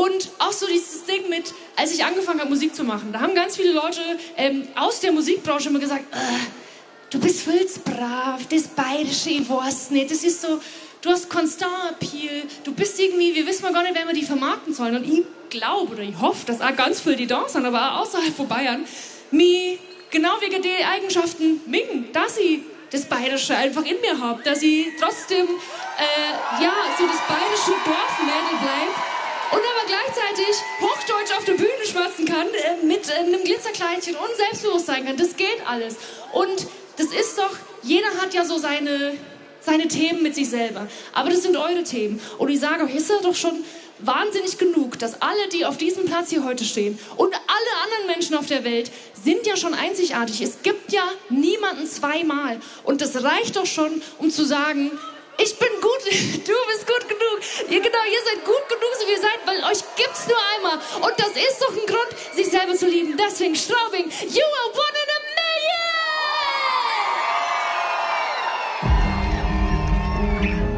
Und auch so dieses Ding mit, als ich angefangen habe, Musik zu machen, da haben ganz viele Leute aus der Musikbranche immer gesagt, du bist viel zu brav, das Bayerische, ich weiß nicht, das ist so, du hast konstant Appeal, du bist irgendwie, wir wissen mal gar nicht, wer wir die vermarkten sollen. Und ich glaube oder ich hoffe, dass auch ganz viele die da sind, aber auch außerhalb von Bayern, mich genau wegen der Eigenschaften mögen, dass ich das Bayerische einfach in mir habe, dass ich trotzdem, so das bayerische Dorfmädel bleibe und aber gleichzeitig Hochdeutsch auf der Bühne schwatzen kann, mit einem Glitzerkleidchen und selbstbewusst sein kann. Das geht alles. Und das ist doch, jeder hat ja so seine Themen mit sich selber. Aber das sind eure Themen. Und ich sage euch, ist ja doch schon wahnsinnig genug, dass alle, die auf diesem Platz hier heute stehen und alle anderen Menschen auf der Welt sind ja schon einzigartig. Es gibt ja niemanden zweimal. Und das reicht doch schon, um zu sagen, ich bin gut, du bist gut genug. Ihr seid gut genug, so wie ihr seid, weil euch gibt's nur einmal. Und das ist doch ein Grund, sich selber zu lieben. Deswegen, Straubing, you are one in a million!